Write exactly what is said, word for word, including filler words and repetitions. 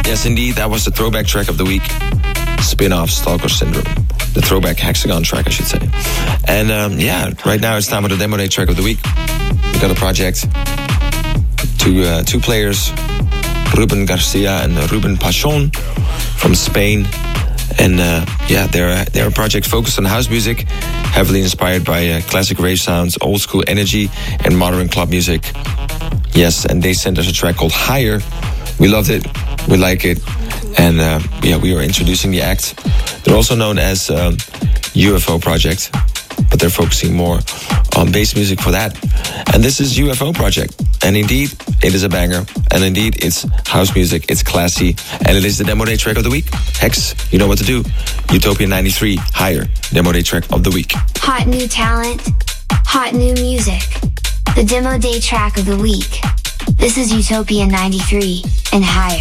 Yes, indeed, that was the throwback track of the week. Spin-off Stalker Syndrome. The throwback Hexagon track, I should say. And um, yeah, right now it's time for the Demo Day track of the week. We got a project. Two, uh, two players, Ruben Garcia and Ruben Pachon from Spain. And uh, yeah, they're, they're a project focused on house music, heavily inspired by uh, classic rave sounds, old school energy, and modern club music. Yes, and they sent us a track called Higher. We loved it, we like it, and uh, yeah, we are introducing the act. They're also known as um, U F O Project, but they're focusing more on bass music for that. And this is U F O Project, and indeed, it is a banger, and indeed, it's house music, it's classy, and it is the Demo Day track of the week. Hex, you know what to do. Utopia ninety-three, Higher, Demo Day track of the week. Hot new talent, hot new music. The Demo Day track of the week. This is Utopia ninety-three, and Higher.